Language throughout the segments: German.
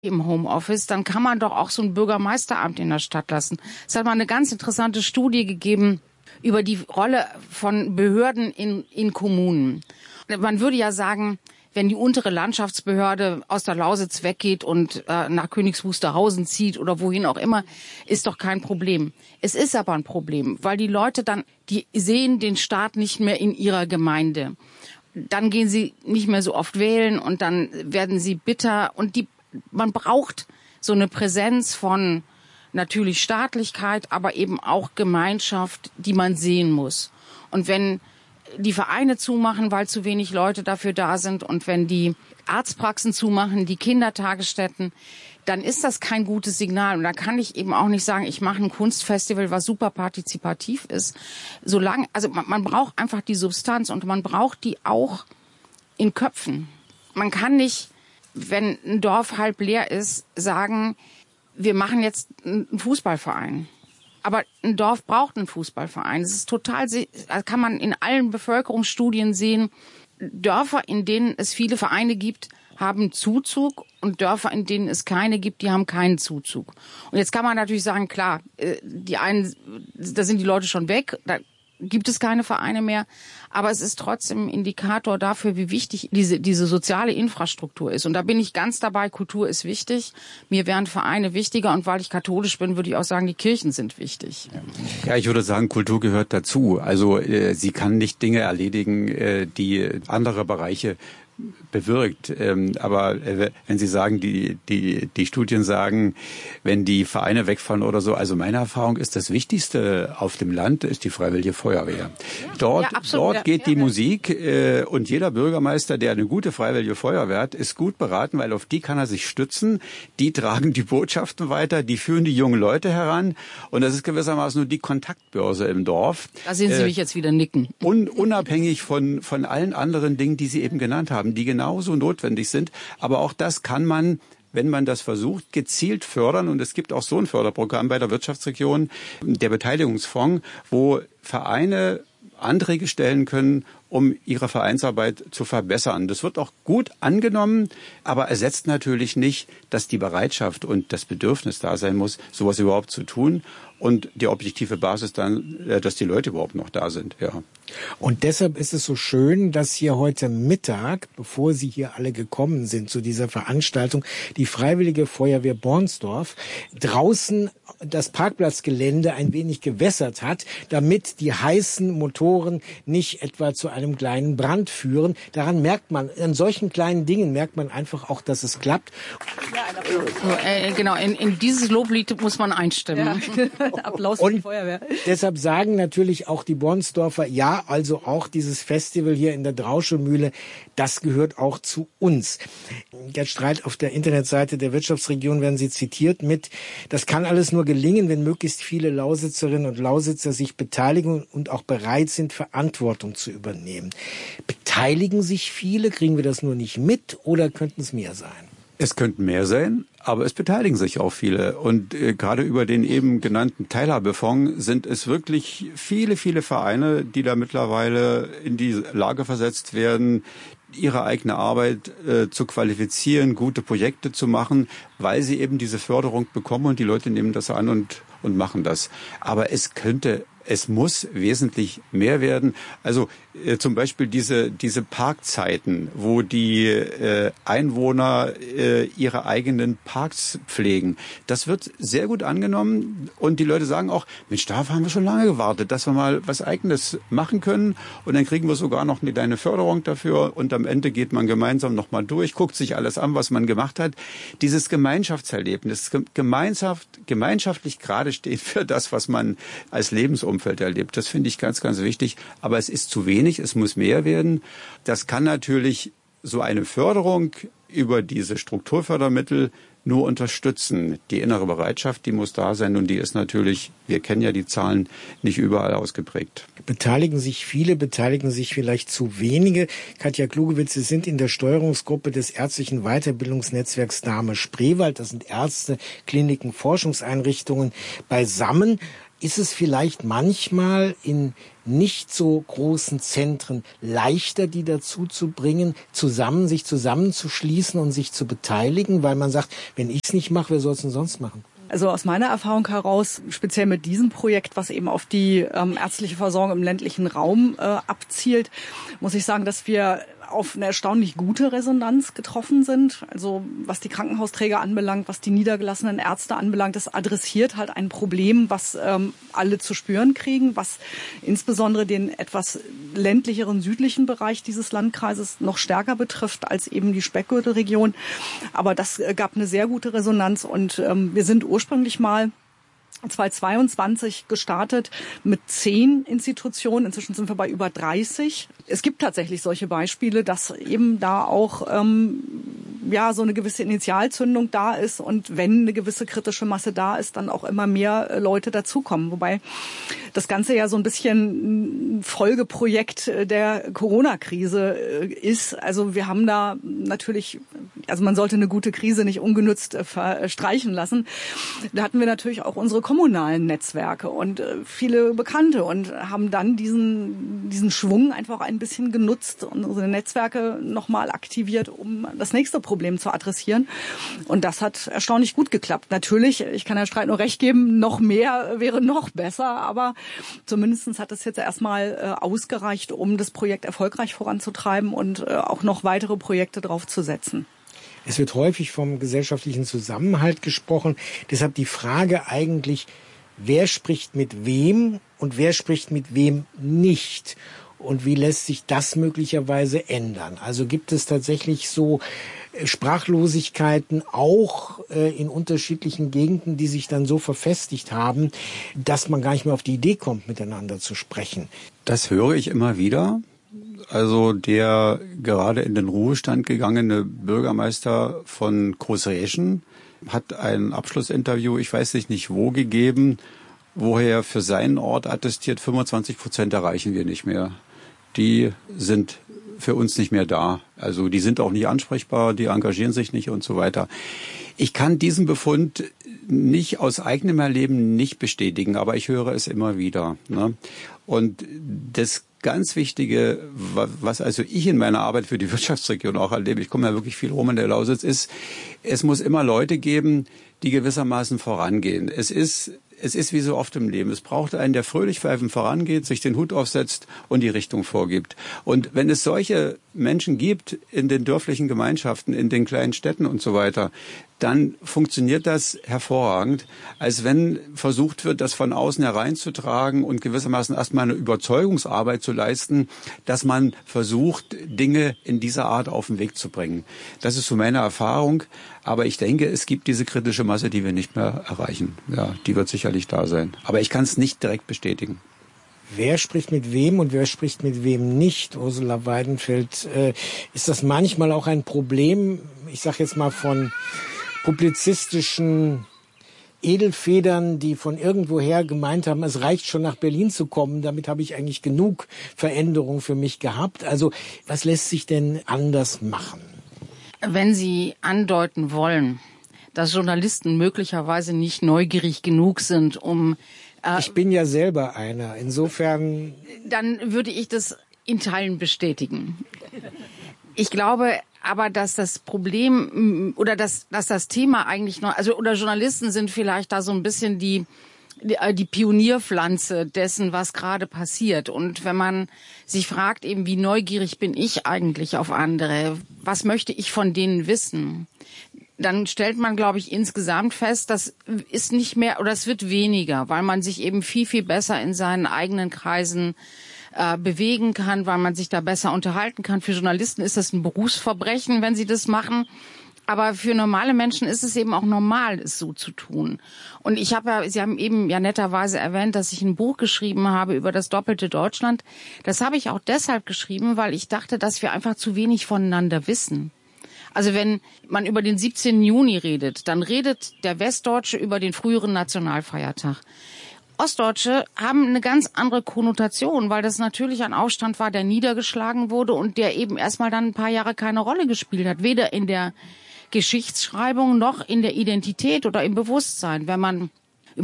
im Homeoffice, dann kann man doch auch so ein Bürgermeisteramt in der Stadt lassen. Es hat mal eine ganz interessante Studie gegeben über die Rolle von Behörden in Kommunen. Man würde ja sagen, wenn die untere Landschaftsbehörde aus der Lausitz weggeht und nach Königs Wusterhausen zieht oder wohin auch immer, ist doch kein Problem. Es ist aber ein Problem, weil die Leute dann, die sehen den Staat nicht mehr in ihrer Gemeinde. Dann gehen sie nicht mehr so oft wählen und dann werden sie bitter und man braucht so eine Präsenz von natürlich Staatlichkeit, aber eben auch Gemeinschaft, die man sehen muss. Und wenn die Vereine zumachen, weil zu wenig Leute dafür da sind und wenn die Arztpraxen zumachen, die Kindertagesstätten, dann ist das kein gutes Signal. Und da kann ich eben auch nicht sagen, ich mache ein Kunstfestival, was super partizipativ ist. Also man braucht einfach die Substanz und man braucht die auch in Köpfen. Man kann nicht, wenn ein Dorf halb leer ist, sagen, wir machen jetzt einen Fußballverein. Aber ein Dorf braucht einen Fußballverein. Es ist total, kann man in allen Bevölkerungsstudien sehen, Dörfer, in denen es viele Vereine gibt, haben Zuzug und Dörfer, in denen es keine gibt, die haben keinen Zuzug. Und jetzt kann man natürlich sagen, klar, die einen, da sind die Leute schon weg, da gibt es keine Vereine mehr. Aber es ist trotzdem ein Indikator dafür, wie wichtig diese soziale Infrastruktur ist. Und da bin ich ganz dabei, Kultur ist wichtig. Mir wären Vereine wichtiger. Und weil ich katholisch bin, würde ich auch sagen, die Kirchen sind wichtig. Ja, ich würde sagen, Kultur gehört dazu. Also sie kann nicht Dinge erledigen, die andere Bereiche bewirkt. Aber wenn Sie sagen, die Studien sagen, wenn die Vereine wegfallen oder so, also meine Erfahrung ist, das Wichtigste auf dem Land ist die Freiwillige Feuerwehr. Dort geht die Musik und jeder Bürgermeister, der eine gute Freiwillige Feuerwehr hat, ist gut beraten, weil auf die kann er sich stützen. Die tragen die Botschaften weiter, die führen die jungen Leute heran und das ist gewissermaßen nur die Kontaktbörse im Dorf. Da sehen Sie mich jetzt wieder nicken. Unabhängig von allen anderen Dingen, die Sie eben genannt haben, die genauso notwendig sind. Aber auch das kann man, wenn man das versucht, gezielt fördern. Und es gibt auch so ein Förderprogramm bei der Wirtschaftsregion, der Beteiligungsfonds, wo Vereine Anträge stellen können, um ihre Vereinsarbeit zu verbessern. Das wird auch gut angenommen, aber ersetzt natürlich nicht, dass die Bereitschaft und das Bedürfnis da sein muss, sowas überhaupt zu tun. Und die objektive Basis dann, dass die Leute überhaupt noch da sind, ja. Und deshalb ist es so schön, dass hier heute Mittag, bevor Sie hier alle gekommen sind zu dieser Veranstaltung, die Freiwillige Feuerwehr Bornsdorf draußen das Parkplatzgelände ein wenig gewässert hat, damit die heißen Motoren nicht etwa zu einem kleinen Brand führen. Daran merkt man, an solchen kleinen Dingen merkt man einfach auch, dass es klappt. Ja, genau, in dieses Loblied muss man einstimmen. Ja. Applaus für die Feuerwehr. Deshalb sagen natürlich auch die Bornsdorfer, ja, also auch dieses Festival hier in der Drauschelmühle, das gehört auch zu uns. Gerd Streit, auf der Internetseite der Wirtschaftsregion werden Sie zitiert mit, das kann alles nur gelingen, wenn möglichst viele Lausitzerinnen und Lausitzer sich beteiligen und auch bereit sind, Verantwortung zu übernehmen. Beteiligen sich viele? Kriegen wir das nur nicht mit oder könnten es mehr sein? Es könnten mehr sein, aber es beteiligen sich auch viele. Und gerade über den eben genannten Teilhabefonds sind es wirklich viele, viele Vereine, die da mittlerweile in die Lage versetzt werden, ihre eigene Arbeit zu qualifizieren, gute Projekte zu machen, weil sie eben diese Förderung bekommen und die Leute nehmen das an und machen das. Aber es muss wesentlich mehr werden. Also zum Beispiel diese Parkzeiten, wo die Einwohner ihre eigenen Parks pflegen. Das wird sehr gut angenommen und die Leute sagen auch, Mensch, darauf haben wir schon lange gewartet, dass wir mal was Eigenes machen können und dann kriegen wir sogar noch eine kleine Förderung dafür und am Ende geht man gemeinsam nochmal durch, guckt sich alles an, was man gemacht hat. Dieses Gemeinschaftserlebnis, gemeinschaftlich gerade steht für das, was man als Lebensumfeld erlebt. Das finde ich ganz, ganz wichtig. Aber es ist zu wenig, es muss mehr werden. Das kann natürlich so eine Förderung über diese Strukturfördermittel nur unterstützen. Die innere Bereitschaft, die muss da sein und die ist natürlich, wir kennen ja die Zahlen, nicht überall ausgeprägt. Beteiligen sich viele, beteiligen sich vielleicht zu wenige. Katja Klugewitz, Sie sind in der Steuerungsgruppe des ärztlichen Weiterbildungsnetzwerks Dahme-Spreewald. Das sind Ärzte, Kliniken, Forschungseinrichtungen beisammen. ist es vielleicht manchmal in nicht so großen Zentren leichter, die dazu zu bringen, sich zusammenzuschließen und sich zu beteiligen, weil man sagt, wenn ich es nicht mache, wer soll es denn sonst machen? Also aus meiner Erfahrung heraus, speziell mit diesem Projekt, was eben auf die ärztliche Versorgung im ländlichen Raum abzielt, muss ich sagen, dass wir auf eine erstaunlich gute Resonanz getroffen sind. Also was die Krankenhausträger anbelangt, was die niedergelassenen Ärzte anbelangt, das adressiert halt ein Problem, was alle zu spüren kriegen, was insbesondere den etwas ländlicheren südlichen Bereich dieses Landkreises noch stärker betrifft als eben die Speckgürtelregion. Aber das gab eine sehr gute Resonanz und wir sind ursprünglich mal 2022 gestartet mit 10 Institutionen. Inzwischen sind wir bei über 30. Es gibt tatsächlich solche Beispiele, dass eben da auch so eine gewisse Initialzündung da ist und wenn eine gewisse kritische Masse da ist, dann auch immer mehr Leute dazukommen. Wobei das Ganze ja so ein bisschen ein Folgeprojekt der Corona-Krise ist. Also wir haben da natürlich, also man sollte eine gute Krise nicht ungenützt verstreichen lassen. Da hatten wir natürlich auch unsere kommunalen Netzwerke und viele Bekannte und haben dann diesen Schwung einfach ein bisschen genutzt und unsere Netzwerke nochmal aktiviert, um das nächste Problem zu adressieren. Und das hat erstaunlich gut geklappt. Natürlich, ich kann Herrn Streit nur recht geben, noch mehr wäre noch besser, aber zumindest hat es jetzt erstmal ausgereicht, um das Projekt erfolgreich voranzutreiben und auch noch weitere Projekte draufzusetzen. Es wird häufig vom gesellschaftlichen Zusammenhalt gesprochen. Deshalb die Frage eigentlich, wer spricht mit wem und wer spricht mit wem nicht? Und wie lässt sich das möglicherweise ändern? Also gibt es tatsächlich so Sprachlosigkeiten auch in unterschiedlichen Gegenden, die sich dann so verfestigt haben, dass man gar nicht mehr auf die Idee kommt, miteinander zu sprechen? Das höre ich immer wieder. Also der gerade in den Ruhestand gegangene Bürgermeister von Großräschen hat ein Abschlussinterview, ich weiß nicht wo, gegeben, wo er für seinen Ort attestiert, 25% erreichen wir nicht mehr. Die sind für uns nicht mehr da. Also die sind auch nicht ansprechbar, die engagieren sich nicht und so weiter. Ich kann diesen Befund nicht aus eigenem Erleben nicht bestätigen, aber ich höre es immer wieder, ne? Und das ganz Wichtige, was also ich in meiner Arbeit für die Wirtschaftsregion auch erlebe, ich komme ja wirklich viel rum in der Lausitz, ist, es muss immer Leute geben, die gewissermaßen vorangehen. Es ist wie so oft im Leben. Es braucht einen, der fröhlich pfeifend vorangeht, sich den Hut aufsetzt und die Richtung vorgibt. Und wenn es solche Menschen gibt in den dörflichen Gemeinschaften, in den kleinen Städten und so weiter, dann funktioniert das hervorragend, als wenn versucht wird, das von außen hereinzutragen und gewissermaßen erstmal eine Überzeugungsarbeit zu leisten, dass man versucht, Dinge in dieser Art auf den Weg zu bringen. Das ist so meine Erfahrung. Aber ich denke, es gibt diese kritische Masse, die wir nicht mehr erreichen. Ja, die wird sicherlich da sein. Aber ich kann es nicht direkt bestätigen. Wer spricht mit wem und wer spricht mit wem nicht, Ursula Weidenfeld? Ist das manchmal auch ein Problem, ich sage jetzt mal von publizistischen Edelfedern, die von irgendwoher gemeint haben, es reicht schon nach Berlin zu kommen, damit habe ich eigentlich genug Veränderung für mich gehabt. Also was lässt sich denn anders machen? Wenn Sie andeuten wollen, dass Journalisten möglicherweise nicht neugierig genug sind, um... ich bin ja selber einer, insofern... Dann würde ich das in Teilen bestätigen. Ich glaube aber, dass das Problem oder dass das Thema eigentlich noch... oder Journalisten sind vielleicht da so ein bisschen die Pionierpflanze dessen, was gerade passiert. Und wenn man sich fragt, eben wie neugierig bin ich eigentlich auf andere, was möchte ich von denen wissen, dann stellt man, glaube ich, insgesamt fest, das ist nicht mehr oder es wird weniger, weil man sich eben viel, viel besser in seinen eigenen Kreisen bewegen kann, weil man sich da besser unterhalten kann. Für Journalisten ist das ein Berufsverbrechen, wenn sie das machen. Aber für normale Menschen ist es eben auch normal, es so zu tun. Und Sie haben eben ja netterweise erwähnt, dass ich ein Buch geschrieben habe über das doppelte Deutschland. Das habe ich auch deshalb geschrieben, weil ich dachte, dass wir einfach zu wenig voneinander wissen. Also wenn man über den 17. Juni redet, dann redet der Westdeutsche über den früheren Nationalfeiertag. Ostdeutsche haben eine ganz andere Konnotation, weil das natürlich ein Aufstand war, der niedergeschlagen wurde und der eben erstmal dann ein paar Jahre keine Rolle gespielt hat. Weder in der Geschichtsschreibung noch in der Identität oder im Bewusstsein. Wenn man über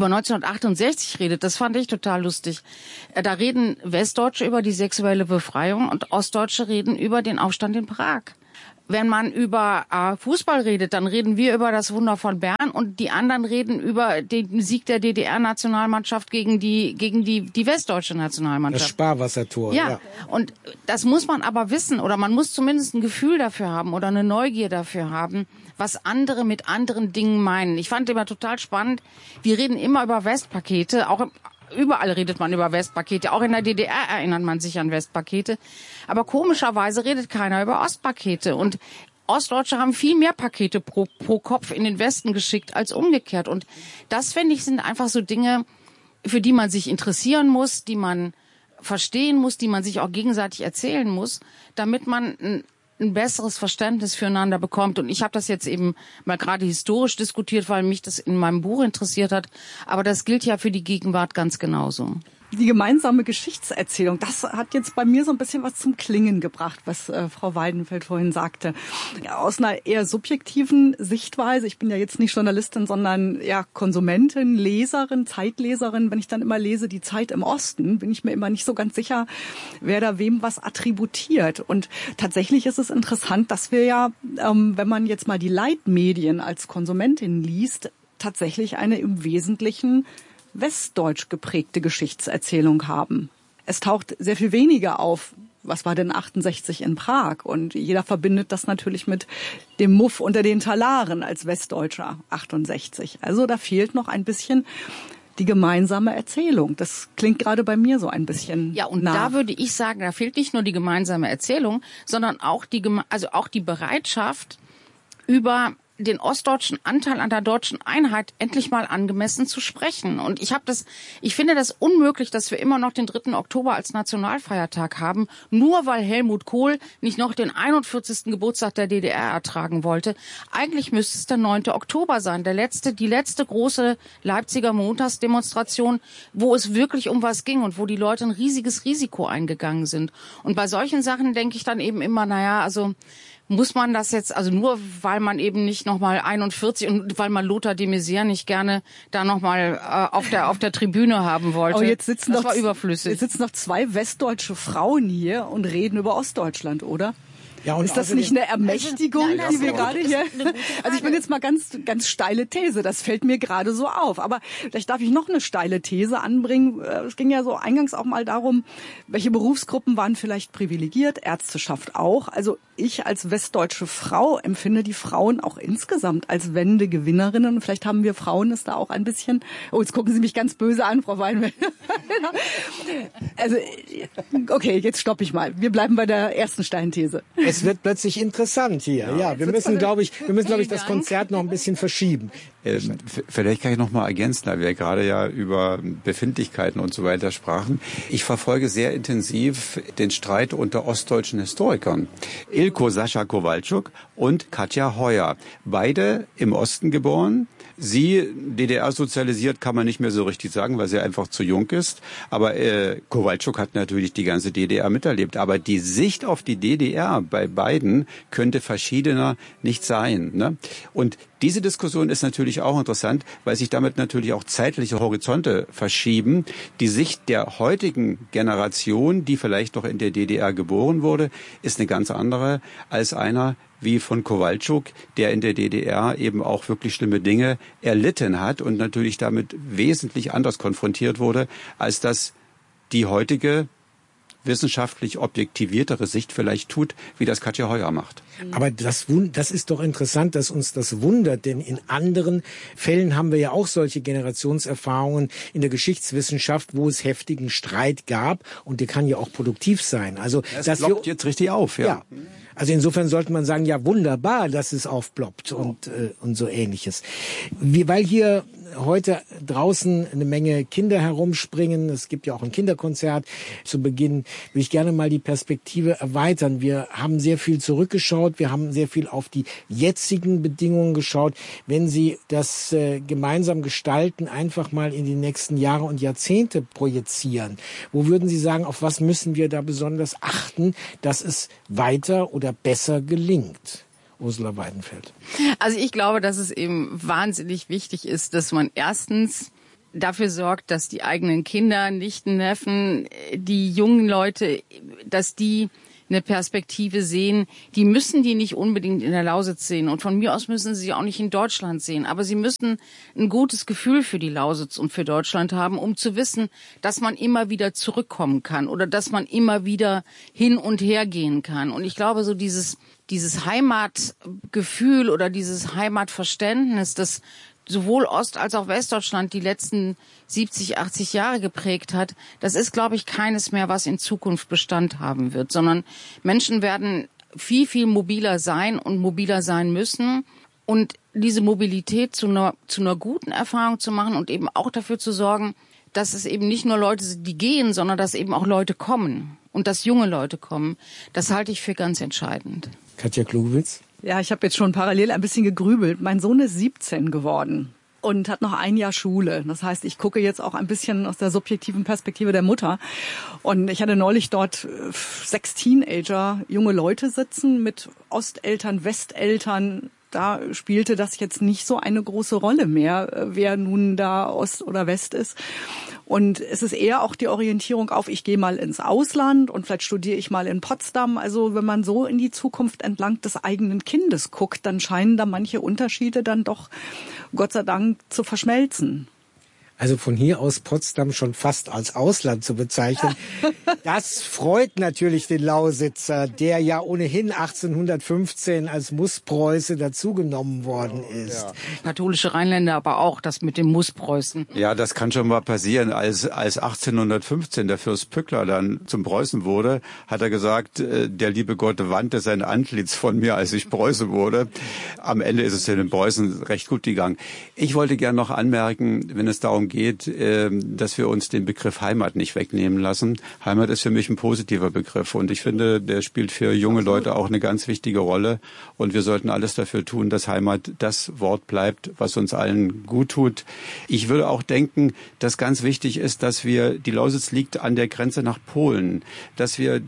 1968 redet. Das fand ich total lustig. Da reden Westdeutsche über die sexuelle Befreiung und Ostdeutsche reden über den Aufstand in Prag. Wenn man über Fußball redet, dann reden wir über das Wunder von Bern und die anderen reden über den Sieg der DDR-Nationalmannschaft gegen die westdeutsche Nationalmannschaft. Das Sparwassertor. Ja, und das muss man aber wissen oder man muss zumindest ein Gefühl dafür haben oder eine Neugier dafür haben, was andere mit anderen Dingen meinen. Ich fand immer total spannend, wir reden immer über Westpakete, auch überall redet man über Westpakete. Auch in der DDR erinnert man sich an Westpakete. Aber komischerweise redet keiner über Ostpakete. Und Ostdeutsche haben viel mehr Pakete pro Kopf in den Westen geschickt als umgekehrt. Und das, finde ich, sind einfach so Dinge, für die man sich interessieren muss, die man verstehen muss, die man sich auch gegenseitig erzählen muss, damit man ein besseres Verständnis füreinander bekommt. Und ich habe das jetzt eben mal gerade historisch diskutiert, weil mich das in meinem Buch interessiert hat. Aber das gilt ja für die Gegenwart ganz genauso. Die gemeinsame Geschichtserzählung, das hat jetzt bei mir so ein bisschen was zum Klingen gebracht, was Frau Weidenfeld vorhin sagte. Ja, aus einer eher subjektiven Sichtweise, ich bin ja jetzt nicht Journalistin, sondern ja Konsumentin, Leserin, Zeitleserin. Wenn ich dann immer lese die Zeit im Osten, bin ich mir immer nicht so ganz sicher, wer da wem was attributiert. Und tatsächlich ist es interessant, dass wir ja, wenn man jetzt mal die Leitmedien als Konsumentin liest, tatsächlich eine im Wesentlichen westdeutsch geprägte Geschichtserzählung haben. Es taucht sehr viel weniger auf. Was war denn 68 in Prag? Und jeder verbindet das natürlich mit dem Muff unter den Talaren als Westdeutscher 68. Also da fehlt noch ein bisschen die gemeinsame Erzählung. Das klingt gerade bei mir so ein bisschen Ja, und nah. da würde ich sagen, da fehlt nicht nur die gemeinsame Erzählung, sondern auch die Bereitschaft, über den ostdeutschen Anteil an der deutschen Einheit endlich mal angemessen zu sprechen. Und ich finde das unmöglich, dass wir immer noch den 3. Oktober als Nationalfeiertag haben, nur weil Helmut Kohl nicht noch den 41. Geburtstag der DDR ertragen wollte. Eigentlich müsste es der 9. Oktober sein, die letzte große Leipziger Montagsdemonstration, wo es wirklich um was ging und wo die Leute ein riesiges Risiko eingegangen sind. Und bei solchen Sachen denke ich dann eben immer, muss man das jetzt, also nur weil man eben nicht nochmal 41 und weil man Lothar de Maizière nicht gerne da nochmal auf der Tribüne haben wollte. Oh, das war überflüssig. Jetzt sitzen noch 2 westdeutsche Frauen hier und reden über Ostdeutschland, oder? Ja, und ist das nicht eine Ermächtigung, die wir gerade hier... Also ich bin jetzt mal ganz steile These, das fällt mir gerade so auf. Aber vielleicht darf ich noch eine steile These anbringen. Es ging ja so eingangs auch mal darum, welche Berufsgruppen waren vielleicht privilegiert, Ärzteschaft auch. Also ich als westdeutsche Frau empfinde die Frauen auch insgesamt als Wendegewinnerinnen. Und vielleicht haben wir Frauen es da auch ein bisschen... Oh, jetzt gucken Sie mich ganz böse an, Frau Weinberg. Also, okay, jetzt stoppe ich mal. Wir bleiben bei der ersten steilen These. Es wird plötzlich interessant hier. Ja, wir müssen, glaube ich, das Konzert noch ein bisschen verschieben. Vielleicht kann ich noch mal ergänzen, da wir gerade ja über Befindlichkeiten und so weiter sprachen. Ich verfolge sehr intensiv den Streit unter ostdeutschen Historikern. Ilko Sascha Kowalczuk und Katja Heuer. Beide im Osten geboren. Sie, DDR sozialisiert, kann man nicht mehr so richtig sagen, weil sie einfach zu jung ist. Aber Kowalczuk hat natürlich die ganze DDR miterlebt. Aber die Sicht auf die DDR bei beiden könnte verschiedener nicht sein, ne? Und diese Diskussion ist natürlich auch interessant, weil sich damit natürlich auch zeitliche Horizonte verschieben. Die Sicht der heutigen Generation, die vielleicht noch in der DDR geboren wurde, ist eine ganz andere als einer wie von Kowalczuk, der in der DDR eben auch wirklich schlimme Dinge erlitten hat und natürlich damit wesentlich anders konfrontiert wurde, als das die heutige wissenschaftlich objektiviertere Sicht vielleicht tut, wie das Katja Heuer macht. Aber das ist doch interessant, dass uns das wundert, denn in anderen Fällen haben wir ja auch solche Generationserfahrungen in der Geschichtswissenschaft, wo es heftigen Streit gab und der kann ja auch produktiv sein. Also das ploppt jetzt richtig auf, ja. Also insofern sollte man sagen, ja wunderbar, dass es aufploppt und so Ähnliches. Weil hier heute draußen eine Menge Kinder herumspringen, es gibt ja auch ein Kinderkonzert zu Beginn, würde ich gerne mal die Perspektive erweitern. Wir haben sehr viel zurückgeschaut, wir haben sehr viel auf die jetzigen Bedingungen geschaut. Wenn Sie das gemeinsam gestalten, einfach mal in die nächsten Jahre und Jahrzehnte projizieren, wo würden Sie sagen, auf was müssen wir da besonders achten, dass es weiter oder besser gelingt? Ursula Weidenfeld. Also ich glaube, dass es eben wahnsinnig wichtig ist, dass man erstens dafür sorgt, dass die eigenen Kinder, Nichten, Neffen, die jungen Leute, dass die eine Perspektive sehen, die müssen die nicht unbedingt in der Lausitz sehen. Und von mir aus müssen sie auch nicht in Deutschland sehen. Aber sie müssen ein gutes Gefühl für die Lausitz und für Deutschland haben, um zu wissen, dass man immer wieder zurückkommen kann oder dass man immer wieder hin und her gehen kann. Und ich glaube, so dieses Heimatgefühl oder dieses Heimatverständnis, das sowohl Ost- als auch Westdeutschland die letzten 70, 80 Jahre geprägt hat, das ist, glaube ich, keines mehr, was in Zukunft Bestand haben wird, sondern Menschen werden viel, viel mobiler sein und mobiler sein müssen. Und diese Mobilität zu einer guten Erfahrung zu machen und eben auch dafür zu sorgen, dass es eben nicht nur Leute sind, die gehen, sondern dass eben auch Leute kommen und dass junge Leute kommen, das halte ich für ganz entscheidend. Katja Klugewitz? Ja, ich habe jetzt schon parallel ein bisschen gegrübelt. Mein Sohn ist 17 geworden und hat noch ein Jahr Schule. Das heißt, ich gucke jetzt auch ein bisschen aus der subjektiven Perspektive der Mutter. Und ich hatte neulich dort 6 Teenager, junge Leute sitzen mit Osteltern, Westeltern. Da spielte das jetzt nicht so eine große Rolle mehr, wer nun da Ost oder West ist. Und es ist eher auch die Orientierung auf, ich gehe mal ins Ausland und vielleicht studiere ich mal in Potsdam. Also wenn man so in die Zukunft entlang des eigenen Kindes guckt, dann scheinen da manche Unterschiede dann doch, Gott sei Dank, zu verschmelzen. Also von hier aus Potsdam schon fast als Ausland zu bezeichnen, das freut natürlich den Lausitzer, der ja ohnehin 1815 als Musspreuße dazugenommen worden ist. Ja. Katholische Rheinländer aber auch, das mit dem Musspreußen. Ja, das kann schon mal passieren. Als 1815 der Fürst Pückler dann zum Preußen wurde, hat er gesagt, der liebe Gott wandte sein Antlitz von mir, als ich Preuße wurde. Am Ende ist es in den Preußen recht gut gegangen. Ich wollte gerne noch anmerken, wenn es darum geht, dass wir uns den Begriff Heimat nicht wegnehmen lassen. Heimat ist für mich ein positiver Begriff und ich finde, der spielt für junge Leute auch eine ganz wichtige Rolle und wir sollten alles dafür tun, dass Heimat das Wort bleibt, was uns allen gut tut. Ich würde auch denken, dass ganz wichtig ist, dass die Lausitz liegt an der Grenze nach Polen, dass wir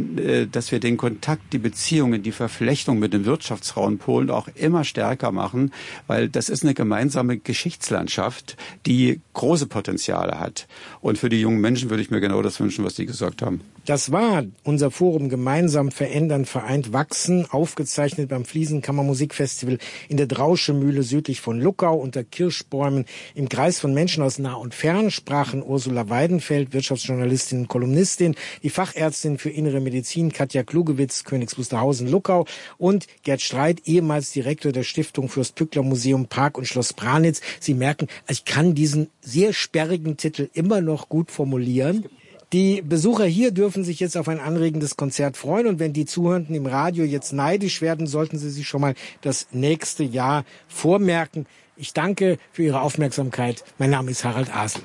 den Kontakt, die Beziehungen, die Verflechtung mit dem Wirtschaftsraum Polen auch immer stärker machen, weil das ist eine gemeinsame Geschichtslandschaft, die große Potenziale hat. Und für die jungen Menschen würde ich mir genau das wünschen, was die gesagt haben. Das war unser Forum Gemeinsam verändern, vereint wachsen, aufgezeichnet beim Fliesenkammermusikfestival in der Drauschemühle südlich von Luckau unter Kirschbäumen. Im Kreis von Menschen aus nah und fern sprachen Ursula Weidenfeld, Wirtschaftsjournalistin und Kolumnistin, die Fachärztin für innere Medizin Katja Klugewitz, Königs Wusterhausen, Luckau und Gerd Streit, ehemals Direktor der Stiftung Fürst Pückler Museum Park und Schloss Branitz. Sie merken, ich kann diesen sehr sperrigen Titel immer noch gut formulieren. Die Besucher hier dürfen sich jetzt auf ein anregendes Konzert freuen und wenn die Zuhörenden im Radio jetzt neidisch werden, sollten sie sich schon mal das nächste Jahr vormerken. Ich danke für Ihre Aufmerksamkeit. Mein Name ist Harald Asel.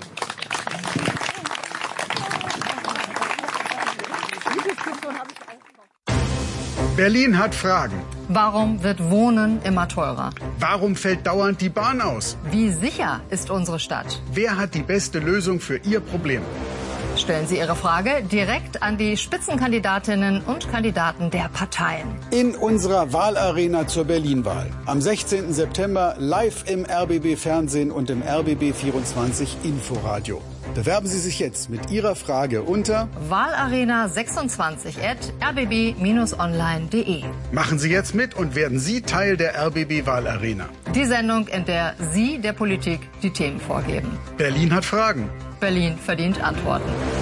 Berlin hat Fragen. Warum wird Wohnen immer teurer? Warum fällt dauernd die Bahn aus? Wie sicher ist unsere Stadt? Wer hat die beste Lösung für Ihr Problem? Stellen Sie Ihre Frage direkt an die Spitzenkandidatinnen und Kandidaten der Parteien. In unserer Wahlarena zur Berlin-Wahl. Am 16. September live im RBB-Fernsehen und im RBB24 Inforadio. Bewerben Sie sich jetzt mit Ihrer Frage unter wahlarena26@rbb-online.de. Machen Sie jetzt mit und werden Sie Teil der RBB-Wahlarena. Die Sendung, in der Sie der Politik die Themen vorgeben. Berlin hat Fragen. Berlin verdient Antworten.